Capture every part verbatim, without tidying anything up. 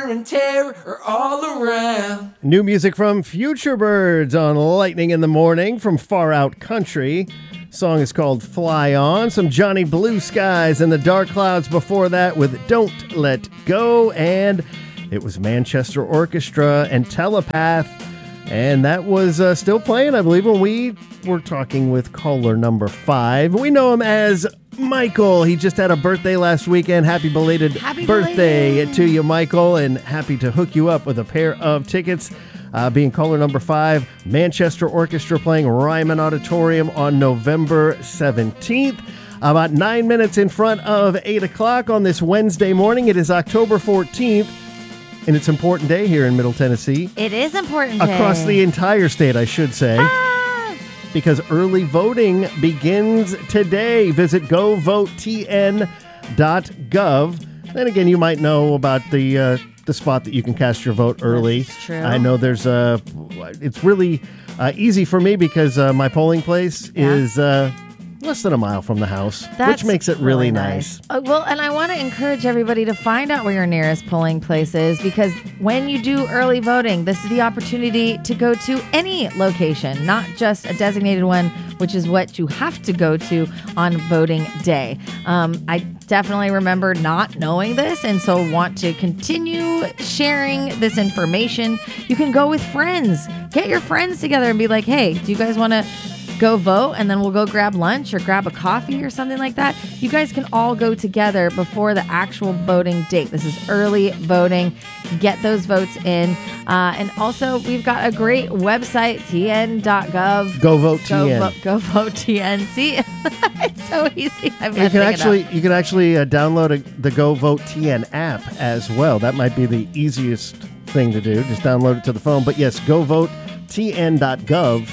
Fear and terror are all around. New music from Future Birds on Lightning in the Morning from Far Out Country. Song is called Fly On. Some Johnny Blue Skies and the Dark Clouds before that with Don't Let Go. And it was Manchester Orchestra and Telepath. And that was uh, still playing, I believe, when we were talking with caller number five. We know him as Michael. He just had a birthday last weekend. Happy belated Happy birthday belated. to you, Michael. And happy to hook you up with a pair of tickets. Uh, being caller number five, Manchester Orchestra playing Ryman Auditorium on November seventeenth. About nine minutes in front of eight o'clock on this Wednesday morning. It is October fourteenth. And it's an important day here in Middle Tennessee. It is important day. Across the entire state, I should say. Ah! Because early voting begins today. Visit go vote t n dot gov. Then again, you might know about the uh, the spot that you can cast your vote early. That's true. I know there's a... It's really uh, easy for me because uh, my polling place Yeah. is... Uh, less than a mile from the house, That's which makes it really, nice. Uh, well, and I want to encourage everybody to find out where your nearest polling place is, because when you do early voting, this is the opportunity to go to any location, not just a designated one, which is what you have to go to on voting day. Um, I definitely remember not knowing this, and so want to continue sharing this information. You can go with friends. Get your friends together and be like, hey, do you guys want to go vote, and then we'll go grab lunch or grab a coffee or something like that. You guys can all go together before the actual voting date. This is early voting. Get those votes in. Uh, and also, we've got a great website, t n dot gov. Go vote Go, T N. vo- go vote T N. See, it's so easy. I'm You messing can it actually up. you can actually uh, download a, the Go Vote T N app as well. That might be the easiest thing to do. Just download it to the phone. But yes, go vote t n dot gov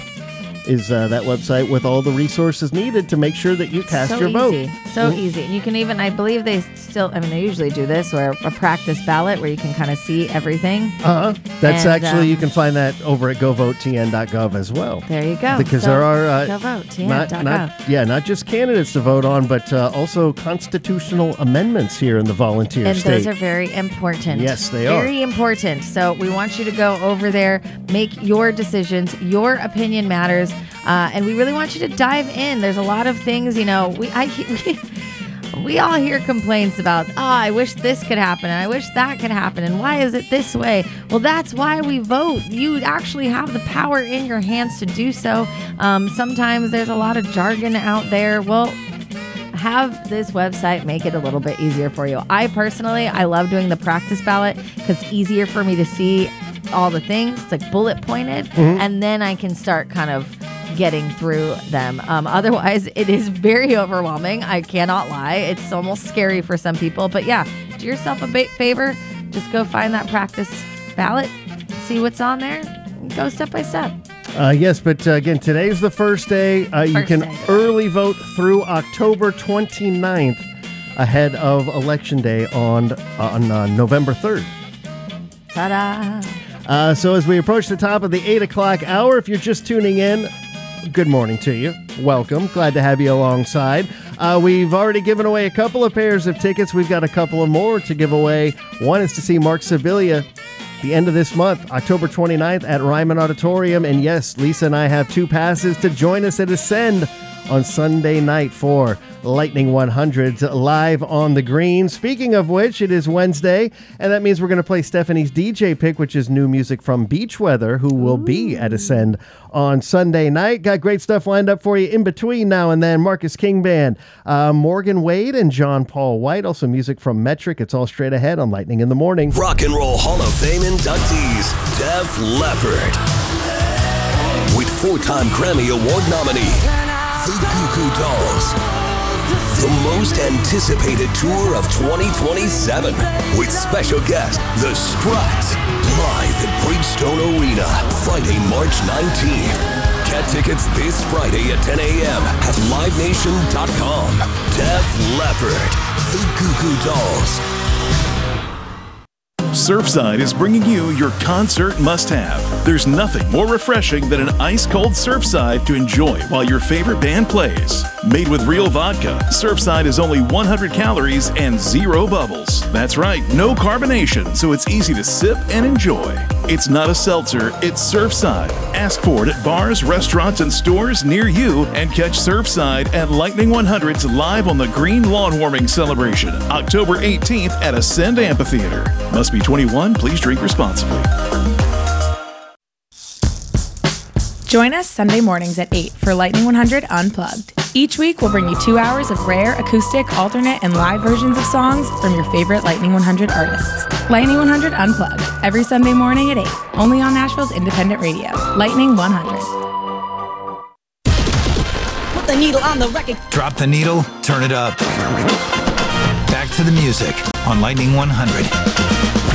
is uh, that website with all the resources needed to make sure that you cast so your easy. vote. So Mhm. easy. And you can even, I believe they still, I mean, they usually do this, or a practice ballot where you can kind of see everything. Uh-huh. That's And, actually, um, you can find that over at go vote t n dot gov as well. There you go. Because So, there are uh, go vote, T N not, dot not gov. yeah, not just candidates to vote on, but uh, also constitutional amendments here in the volunteer And state. those are very important. Yes, they are. Very important. So we want you to go over there, make your decisions. Your opinion matters. Uh, and we really want you to dive in. There's a lot of things, you know, we, I, we, we all hear complaints about, oh, I wish this could happen, and I wish that could happen, and why is it this way? Well, that's why we vote. You actually have the power in your hands to do so. Um, sometimes there's a lot of jargon out there. Well, have this website make it a little bit easier for you. I personally, I love doing the practice ballot because it's easier for me to see all the things. It's like bullet pointed, Mm-hmm. and then I can start kind of getting through them. Um, otherwise, it is very overwhelming. I cannot lie. It's almost scary for some people. But yeah, do yourself a ba- favor. Just go find that practice ballot, see what's on there, and go step by step. Uh, yes, but uh, again, today's the first day. Uh, you First can day. early vote through October twenty-ninth ahead of Election Day on, on uh, November third. Ta-da! Uh, so as we approach the top of the eight o'clock hour, if you're just tuning in, good morning to you. Welcome. Glad to have you alongside. Uh, we've already given away a couple of pairs of tickets. We've got a couple of more to give away. One is to see Mark Sevilla the end of this month, October twenty-ninth at Ryman Auditorium. And yes, Lisa and I have two passes to join us at Ascend on Sunday night for Lightning one hundred live on the green. Speaking of which, it is Wednesday, and that means we're going to play Stephanie's D J pick, which is new music from Beach Weather, who will Ooh. be at Ascend on Sunday night. Got great stuff lined up for you in between now and then. Marcus King Band, uh, Morgan Wade, and John Paul White. Also music from Metric. It's all straight ahead on Lightning in the Morning. Rock and Roll Hall of Fame inductees, Def Leppard. With four-time Grammy Award nominee, The Goo Goo Dolls. The most anticipated tour of twenty twenty-seven with special guest, The Struts, live at Bridgestone Arena, Friday, March nineteenth. Get tickets this Friday at ten a.m. at live nation dot com. Def Leppard, The Goo Goo Dolls. Surfside is bringing you your concert must-have. There's nothing more refreshing than an ice-cold Surfside to enjoy while your favorite band plays. Made with real vodka, Surfside is only one hundred calories and zero bubbles. That's right, no carbonation, so it's easy to sip and enjoy. It's not a seltzer, it's Surfside. Ask for it at bars, restaurants, and stores near you, and catch Surfside at Lightning one hundred's Live on the Green Lawn Warming Celebration, October eighteenth at Ascend Amphitheater. Must be twenty-one, please drink responsibly. Join us Sunday mornings at eight for Lightning one hundred Unplugged. Each week, we'll bring you two hours of rare, acoustic, alternate, and live versions of songs from your favorite Lightning one hundred artists. Lightning one hundred Unplugged, every Sunday morning at eight, only on Nashville's independent radio, Lightning one hundred. Put the needle on the record. Drop the needle, turn it up. Back to the music on Lightning one hundred.